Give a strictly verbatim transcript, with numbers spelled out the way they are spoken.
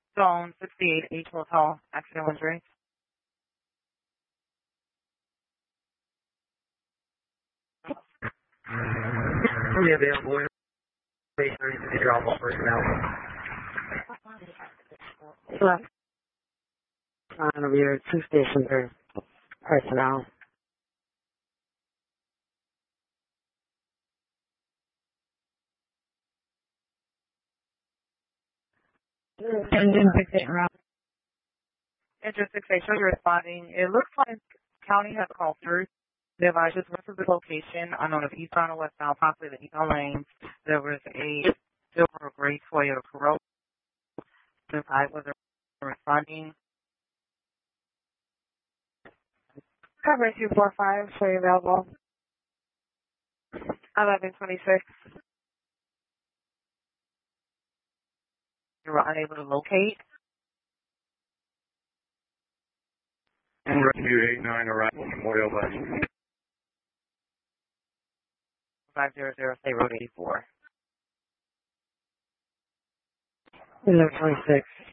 Zone sixty-eight H Hotel, accidental injury. Fully available. Space thirty to drop off personnel. Left. On over here, two stations for personnel. Engine six eight route. Engine six eight, show you're responding. It looks like county has called through. They advised just went to the location, unknown if eastbound or westbound, possibly the eastbound lane. There was a silver or gray Toyota Corolla. The I was responding. Cover two four five, show you available. eleven twenty-six. You were unable to locate. And rescue eight nine arrival Memorial Bus. five zero zero State Road eighty-four. eleven twenty-six.